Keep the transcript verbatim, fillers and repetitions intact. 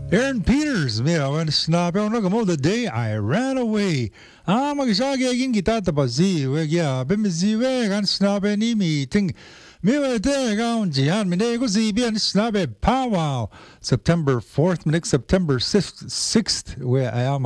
Aaron Peters, mira, when sinabi ako na mo the day I ran away. Ah, magsagi agin kita tapazi, we ya, bemizi we kan sinabi ni mi ting. Mira te kaun jihan mine ko si bian sinabi powwow. September fourth, minute September sixth, we ayam